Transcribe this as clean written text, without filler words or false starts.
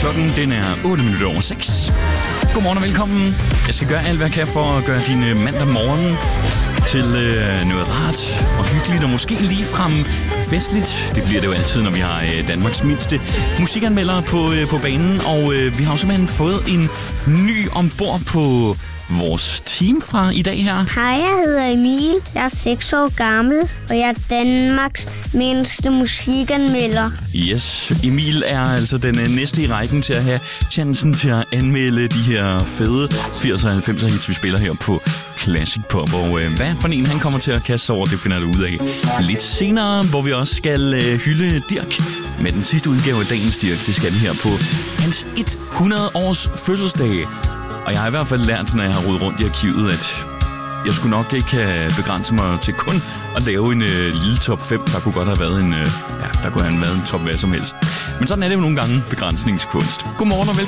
Klokken den er 6:08. Godmorgen og velkommen. Jeg skal gøre alt, hvad jeg kan for at gøre din mandag morgen til noget rart og hyggeligt og måske ligefrem festligt. Det bliver det jo altid, når vi har Danmarks mindste musikanmelder på banen. Og vi har jo simpelthen fået en ny ombord på vores team fra i dag her. Hej, jeg hedder Emil. Jeg er 6 år gammel, og jeg er Danmarks mindste musikanmelder. Yes, Emil er altså den næste i rækken til at have chancen til at anmelde de her fede 80'er og 90'er hits, vi spiller her på Classic Pop. Og hvad for en han kommer til at kaste over, det finder du ud af lidt senere, hvor vi også skal hylde Dirch med den sidste udgave af dagens Dirch. Det skal vi her på hans 100 års fødselsdag. Og jeg har i hvert fald lært, når jeg har rodet rundt i arkivet, at jeg skulle nok ikke begrænse mig til kun at lave en lille top 5. Der kunne godt have været der kunne have været en top hvad som helst. Men sådan er det jo nogle gange begrænsningskunst. Godmorgen og velkommen.